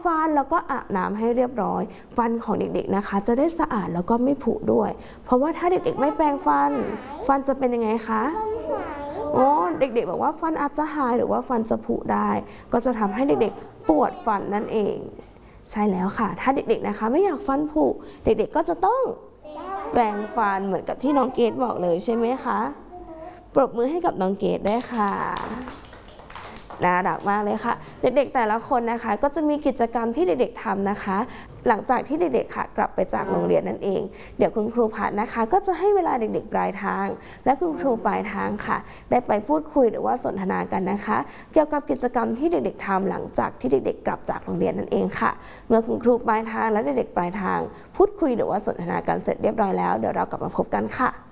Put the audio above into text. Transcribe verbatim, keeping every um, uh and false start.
ฟันแล้วก็อาบน้ำให้เรียบร้อยฟันของเด็กๆนะคะจะได้สะอาดแล้วก็ไม่ผุด้วยเพราะว่าถ้าเด็กๆไม่แปรงฟันฟันจะเป็นยังไงคะโอ้เด็กๆบอกว่าฟันอาจจะหายหรือว่าฟันจะผุได้ก็จะทำให้เด็กๆปวดฟันนั่นเองใช่แล้วค่ะถ้าเด็กๆนะคะไม่อยากฟันผุเด็กๆก็จะต้องแปรงฟันเหมือนกับที่น้องเกดบอกเลยใช่ไหมคะปรบมือให้กับน้องเกดได้ค่ะน่ารักมากเลยค่ะเด็กๆแต่ละคนนะคะก็จะมีกิจกรรมที่เด็กๆทำนะคะหลังจากที่เด็กๆค่ะกลับไปจากโรงเรียนนั่นเองเดี๋ยวคุณครูพัดนะคะก็จะให้เวลาเด็กๆปลายทางและคุณครูปลายทางค่ะได้ไปพูดคุยหรือว่าสนทนากันนะคะเกี่ยวกับกิจกรรมที่เด็กๆทำหลังจากที่เด็กๆกลับจากโรงเรียนนั่นเองค่ะเมื่อคุณครูปลายทางและเด็กๆปลายทางพูดคุยหรือว่าสนทนากันเสร็จเรียบร้อยแล้วเดี๋ยวเรากลับมาพบกันค่ะ